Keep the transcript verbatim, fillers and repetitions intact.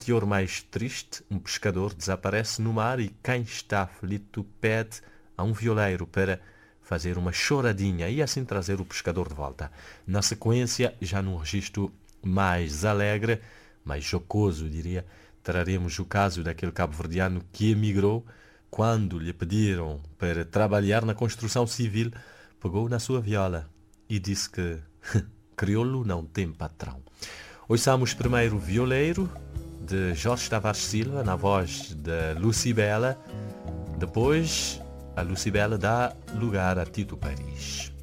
meteor mais triste, um pescador desaparece no mar e quem está aflito pede a um violeiro para fazer uma choradinha e assim trazer o pescador de volta. Na sequência, já num registro mais alegre, mais jocoso, diria, traremos o caso daquele cabo-verdiano que emigrou quando lhe pediram para trabalhar na construção civil, pegou na sua viola e disse que crioulo não tem patrão. Ouçamos primeiro Violeiro, de Jorge Tavares Silva, na voz de Lucibela. Depois, a Lucibela dá lugar a Tito Paris.